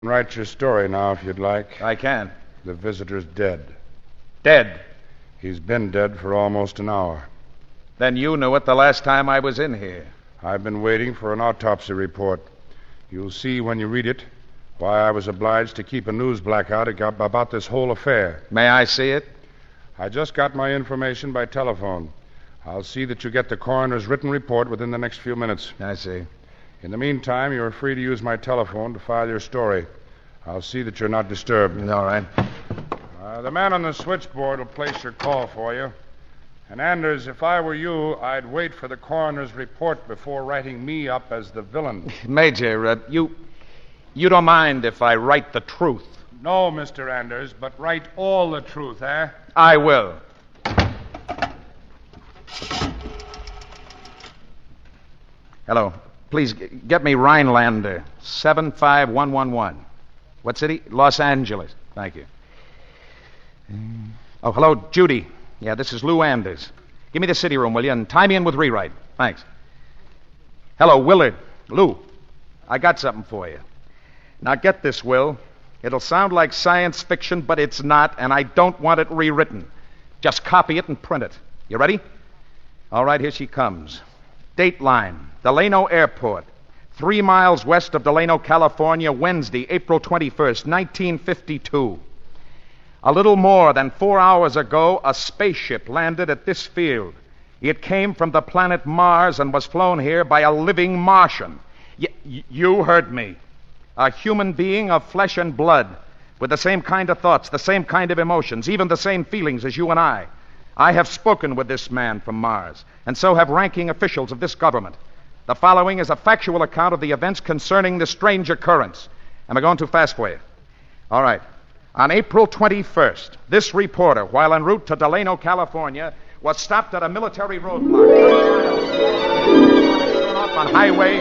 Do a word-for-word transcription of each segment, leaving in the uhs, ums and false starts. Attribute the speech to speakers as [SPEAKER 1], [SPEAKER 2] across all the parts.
[SPEAKER 1] Write your story now, if you'd like.
[SPEAKER 2] I can.
[SPEAKER 1] The visitor's dead.
[SPEAKER 2] Dead?
[SPEAKER 1] He's been dead for almost an hour.
[SPEAKER 2] Then you knew it the last time I was in here.
[SPEAKER 1] I've been waiting for an autopsy report. You'll see when you read it why I was obliged to keep a news blackout about this whole affair.
[SPEAKER 2] May I see it?
[SPEAKER 1] I just got my information by telephone. I'll see that you get the coroner's written report within the next few minutes.
[SPEAKER 2] I see.
[SPEAKER 1] In the meantime, you're free to use my telephone to file your story. I'll see that you're not disturbed.
[SPEAKER 2] All right.
[SPEAKER 1] Uh, the man on the switchboard will place your call for you. And Anders, if I were you, I'd wait for the coroner's report before writing me up as the villain.
[SPEAKER 2] Major, uh, you... you don't mind if I write the truth?
[SPEAKER 1] No, Mister Anders, but write all the truth, eh?
[SPEAKER 2] I will. Hello. Please g- get me Rhinelander, seven five one one one. What city? Los Angeles. Thank you. Oh, hello, Judy. Yeah, this is Lou Anders. Give me the city room, will you, and tie me in with rewrite. Thanks. Hello, Willard. Lou, I got something for you. Now get this, Will. It'll sound like science fiction, but it's not, and I don't want it rewritten. Just copy it and print it. You ready? All right, here she comes. Dateline, Delano Airport, three miles west of Delano, California, Wednesday, April twenty-first, nineteen fifty-two. A little more than four hours ago, a spaceship landed at this field. It came from the planet Mars and was flown here by a living Martian. Y- y- you heard me. A human being of flesh and blood, with the same kind of thoughts, the same kind of emotions, even the same feelings as you and I. I have spoken with this man from Mars, and so have ranking officials of this government. The following is a factual account of the events concerning this strange occurrence. Am I going too fast for you? All right. On April twenty-first, this reporter, while en route to Delano, California, was stopped at a military roadblock. Off on highway...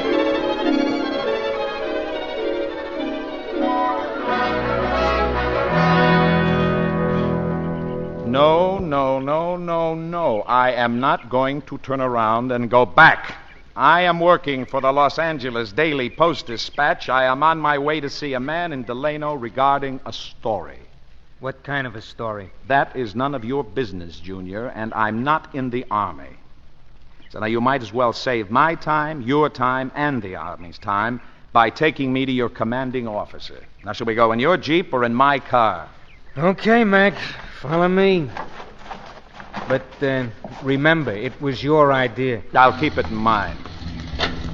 [SPEAKER 2] No, no, no, no, no. I am not going to turn around and go back. I am working for the Los Angeles Daily Post-Dispatch. I am on my way to see a man in Delano regarding a story.
[SPEAKER 3] What kind of a story?
[SPEAKER 2] That is none of your business, Junior, and I'm not in the Army. So now you might as well save my time, your time, and the Army's time by taking me to your commanding officer. Now, shall we go in your Jeep or in my car?
[SPEAKER 3] Okay, Mac. Follow me. But uh, remember, it was your idea.
[SPEAKER 2] I'll keep it in mind.